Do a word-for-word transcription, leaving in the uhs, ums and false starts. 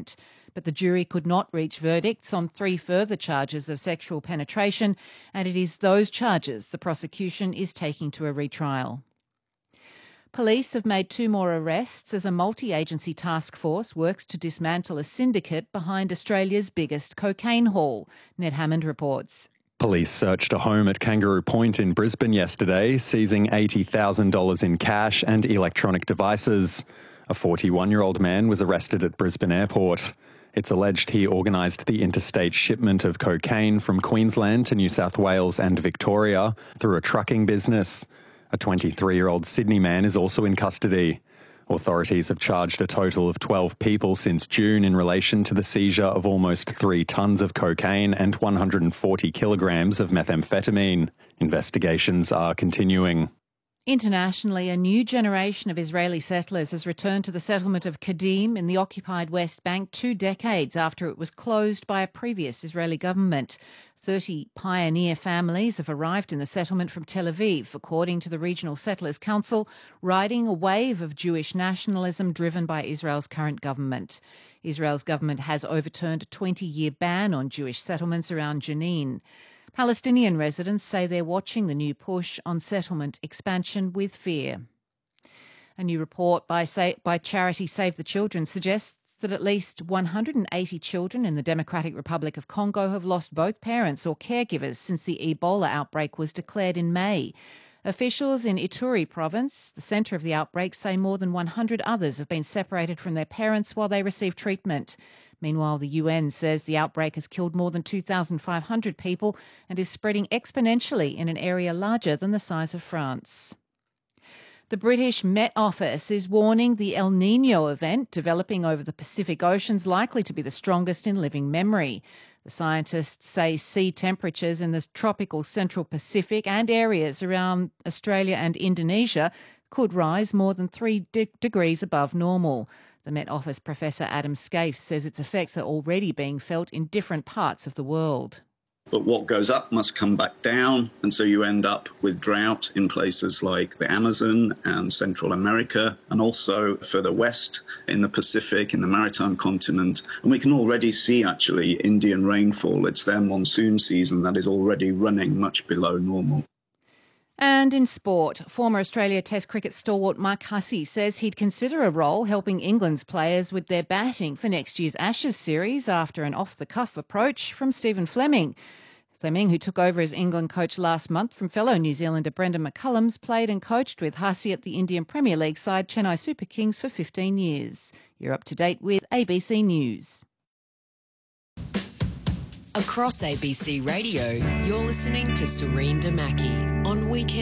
consent. But the jury could not reach verdicts on three further charges of sexual penetration, and it is those charges the prosecution is taking to a retrial. Police have made two more arrests as a multi-agency task force works to dismantle a syndicate behind Australia's biggest cocaine haul. Ned Hammond reports. Police searched a home at Kangaroo Point in Brisbane yesterday, seizing eighty thousand dollars in cash and electronic devices. A forty-one-year-old man was arrested at Brisbane Airport. It's alleged he organised the interstate shipment of cocaine from Queensland to New South Wales and Victoria through a trucking business. A twenty-three-year-old Sydney man is also in custody. Authorities have charged a total of twelve people since June in relation to the seizure of almost three tonnes of cocaine and one hundred forty kilograms of methamphetamine. Investigations are continuing. Internationally, a new generation of Israeli settlers has returned to the settlement of Kadim in the occupied West Bank two decades after it was closed by a previous Israeli government. Thirty pioneer families have arrived in the settlement from Tel Aviv, according to the Regional Settlers Council, riding a wave of Jewish nationalism driven by Israel's current government. Israel's government has overturned a twenty-year ban on Jewish settlements around Jenin. Palestinian residents say they're watching the new push on settlement expansion with fear. A new report by, say, by charity Save the Children suggests that at least one hundred eighty children in the Democratic Republic of Congo have lost both parents or caregivers since the Ebola outbreak was declared in May. Officials in Ituri province, the centre of the outbreak, say more than one hundred others have been separated from their parents while they receive treatment. Meanwhile, the U N says the outbreak has killed more than two thousand five hundred people and is spreading exponentially in an area larger than the size of France. The British Met Office is warning the El Niño event developing over the Pacific Ocean is likely to be the strongest in living memory. The scientists say sea temperatures in the tropical Central Pacific and areas around Australia and Indonesia could rise more than three de- degrees above normal. The Met Office Professor Adam Scaife says its effects are already being felt in different parts of the world. But what goes up must come back down, and so you end up with drought in places like the Amazon and Central America, and also further west in the Pacific, in the maritime continent. And we can already see, actually, Indian rainfall. It's their monsoon season that is already running much below normal. And in sport, former Australia Test cricket stalwart Mark Hussey says he'd consider a role helping England's players with their batting for next year's Ashes series after an off-the-cuff approach from Stephen Fleming. Fleming, who took over as England coach last month from fellow New Zealander Brendan McCullums, played and coached with Hussey at the Indian Premier League side Chennai Super Kings for fifteen years. You're up to date with A B C News. Across A B C Radio, you're listening to Serene Damaki on Weekend.